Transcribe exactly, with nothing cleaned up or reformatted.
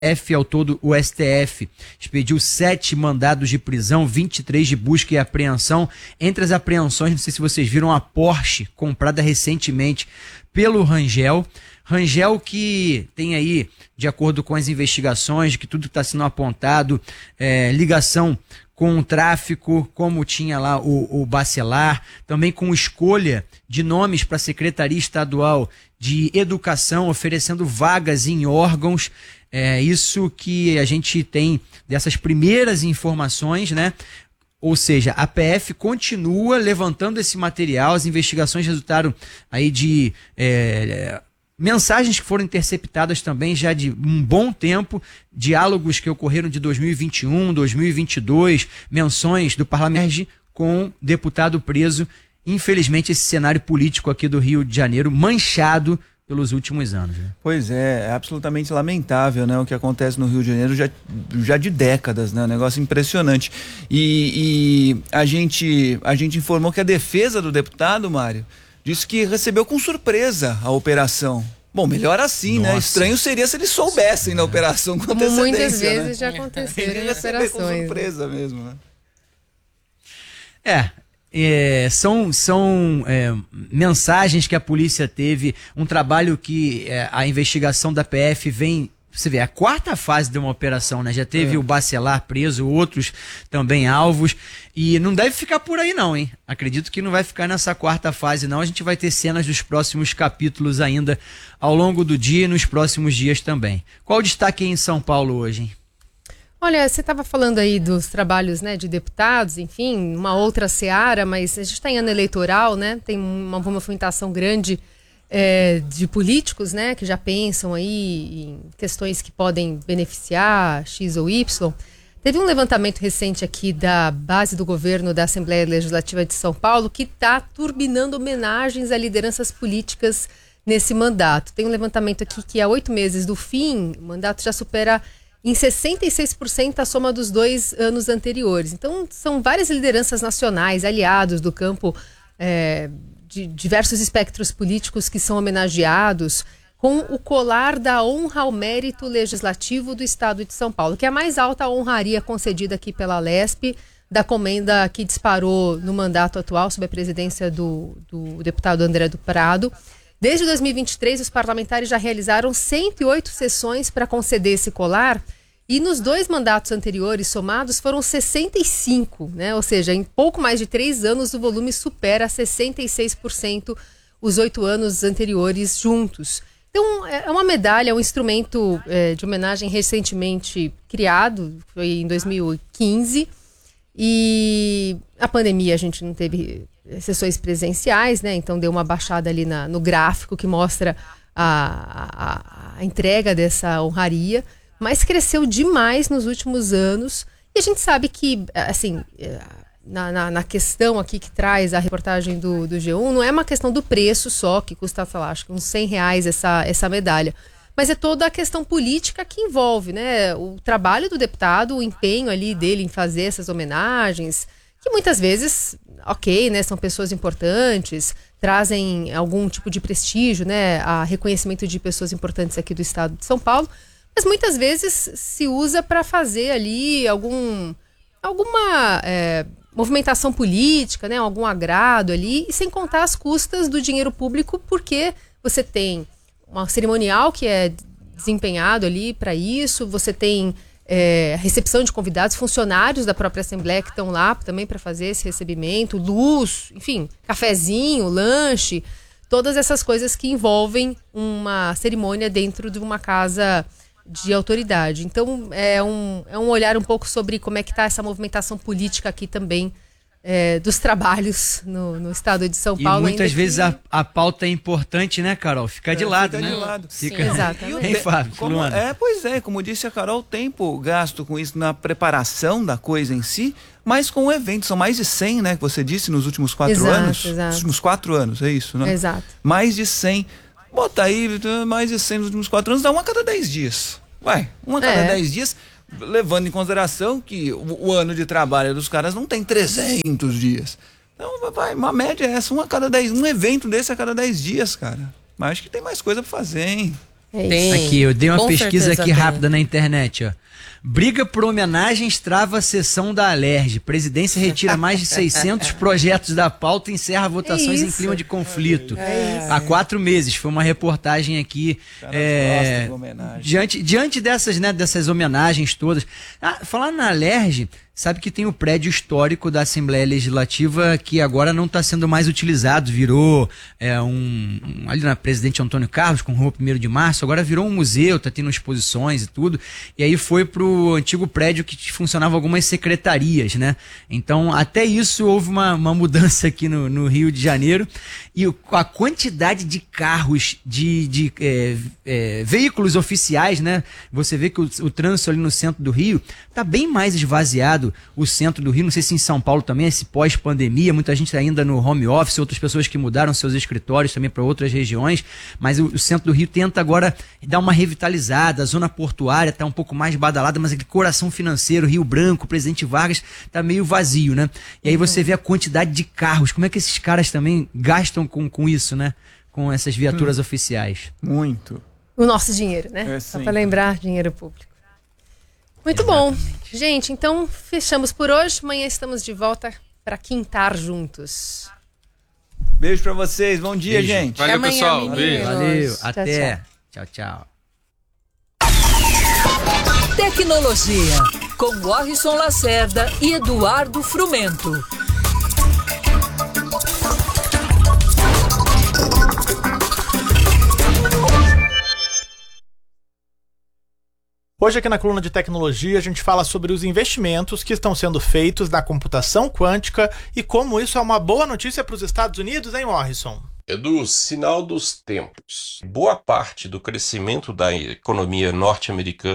F, ao todo, o S T F expediu sete mandados de prisão, vinte e três de busca e apreensão. Entre as apreensões, não sei se vocês viram, a Porsche, comprada recentemente pelo Rangel. Rangel que tem aí, de acordo com as investigações, de que tudo está sendo apontado, é, ligação com o tráfico, como tinha lá o, o Bacelar, também com escolha de nomes para a Secretaria Estadual de Educação, oferecendo vagas em órgãos. É isso que a gente tem dessas primeiras informações, né? Ou seja, a P F continua levantando esse material, as investigações resultaram aí de é, mensagens que foram interceptadas também já de um bom tempo, diálogos que ocorreram de dois mil e vinte e um, dois mil e vinte e dois, menções do parlamento com deputado preso. Infelizmente, esse cenário político aqui do Rio de Janeiro manchado pelos últimos anos. Né? Pois é, é absolutamente lamentável, né, o que acontece no Rio de Janeiro já, já de décadas, né, um negócio impressionante. E, e a, gente, a gente informou que a defesa do deputado, Mário, disse que recebeu com surpresa a operação. Bom, melhor assim, Nossa. né? Estranho seria se eles soubessem da operação com Como antecedência, muitas vezes né? já aconteceram em operações. Com operações. surpresa mesmo, né? É, é são, são é, mensagens que a polícia teve, um trabalho que é, a investigação da P F vem... Você vê, a quarta fase de uma operação, né? Já teve é. o Bacelar preso, outros também alvos. E não deve ficar por aí não, hein? Acredito que não vai ficar nessa quarta fase não. A gente vai ter cenas dos próximos capítulos ainda ao longo do dia e nos próximos dias também. Qual o destaque aí em São Paulo hoje, hein? Olha, você estava falando aí dos trabalhos, né, de deputados, enfim, uma outra seara, mas a gente está em ano eleitoral, né? Tem uma movimentação grande É, de políticos, né, que já pensam aí em questões que podem beneficiar X ou Y. Teve um levantamento recente aqui da base do governo da Assembleia Legislativa de São Paulo que está turbinando homenagens a lideranças políticas nesse mandato. Tem um levantamento aqui que há oito meses do fim, o mandato já supera em sessenta e seis por cento a soma dos dois anos anteriores. Então, são várias lideranças nacionais, aliados do campo é, de diversos espectros políticos que são homenageados com o colar da honra ao mérito legislativo do Estado de São Paulo, que é a mais alta honraria concedida aqui pela Lespe, da comenda que disparou no mandato atual, sob a presidência do, do deputado André do Prado. Desde dois mil e vinte e três, os parlamentares já realizaram cento e oito sessões para conceder esse colar, e nos dois mandatos anteriores somados foram sessenta e cinco, né? Ou seja, em pouco mais de três anos o volume supera sessenta e seis por cento os oito anos anteriores juntos. Então é uma medalha, é um instrumento é, de homenagem recentemente criado, foi em dois mil e quinze, e a pandemia a gente não teve sessões presenciais, né? Então deu uma baixada ali na, no gráfico que mostra a, a, a entrega dessa honraria, mas cresceu demais nos últimos anos. E a gente sabe que, assim, na, na, na questão aqui que traz a reportagem do, do G um, não é uma questão do preço só, que custa, sei lá, acho que uns cem reais essa, essa medalha, mas é toda a questão política que envolve, né? O trabalho do deputado, o empenho ali dele em fazer essas homenagens, que muitas vezes, ok, né, são pessoas importantes, trazem algum tipo de prestígio, né, a reconhecimento de pessoas importantes aqui do estado de São Paulo, mas muitas vezes se usa para fazer ali algum, alguma é, movimentação política, né, algum agrado ali, e sem contar as custas do dinheiro público, porque você tem uma cerimonial que é desempenhado ali para isso, você tem é, recepção de convidados, funcionários da própria Assembleia que estão lá também para fazer esse recebimento, luz, enfim, cafezinho, lanche, todas essas coisas que envolvem uma cerimônia dentro de uma casa de autoridade. Então é um, é um olhar um pouco sobre como é que está essa movimentação política aqui também, é, dos trabalhos no, no estado de São Paulo. E muitas vezes que... a, a pauta é importante, né, Carol? Fica de é, lado, fica né? De lado. Fica... Exatamente. Hein, Fábio? Como, é, pois é, como disse a Carol, o tempo gasto com isso na preparação da coisa em si, mas com o evento, são mais de cem, né, que você disse, nos últimos quatro exato, anos. Exato. Nos últimos quatro anos, é isso, né? Exato. Mais de cem. Bota aí, mais de cem nos últimos quatro anos, dá uma a cada dez dias. Vai, uma a cada é. dez dias, levando em consideração que o, o ano de trabalho dos caras não tem trezentos dias. Então, vai, uma média é essa, um a cada dez, um evento desse a cada dez dias, cara. Mas acho que tem mais coisa pra fazer, hein? É Tem. Aqui, eu dei uma Com pesquisa certeza aqui tem. rápida na internet, ó. Briga por homenagens trava a sessão da Alerj. Presidência retira mais de seiscentos projetos da pauta e encerra votações É em isso. clima de conflito. É isso. Há quatro meses. Foi uma reportagem aqui. Caras é, gostam de homenagem. diante, diante dessas, né, dessas homenagens todas. Ah, falar na Alerj, sabe que tem o prédio histórico da Assembleia Legislativa que agora não está sendo mais utilizado. Virou é, um, um. Ali na Presidente Antônio Carlos, com rua primeiro de março, agora virou um museu, está tendo exposições e tudo. E aí foi pro antigo prédio que funcionava algumas secretarias, né? Então, até isso houve uma, uma mudança aqui no, no Rio de Janeiro. E o, a quantidade de carros, de, de é, é, veículos oficiais, né? Você vê que o, o trânsito ali no centro do Rio tá bem mais esvaziado, o centro do Rio. Não sei se em São Paulo também, esse pós-pandemia, muita gente ainda no home office, outras pessoas que mudaram seus escritórios também para outras regiões, mas o, o centro do Rio tenta agora dar uma revitalizada, a zona portuária tá um pouco mais badalada, mas aquele coração financeiro, Rio Branco, Presidente Vargas, tá meio vazio, né? E aí você vê a quantidade de carros, como é que esses caras também gastam com, com isso, né? Com essas viaturas hum. oficiais. Muito. O nosso dinheiro, né? É, Só sim. para lembrar, dinheiro público. Muito Exatamente. Bom. Gente, então fechamos por hoje. Amanhã estamos de volta para quintar juntos. Beijo pra vocês. Bom dia, Beijo. gente. Valeu, amanhã, pessoal. meninos. Beijo. Valeu, Tchau, até. Tchau, tchau. Tecnologia, com Warrison Lacerda e Eduardo Frumento. Hoje aqui na coluna de tecnologia a gente fala sobre os investimentos que estão sendo feitos na computação quântica e como isso é uma boa notícia para os Estados Unidos, hein, Warrison? Edu, sinal dos tempos. Boa parte do crescimento da economia norte-americana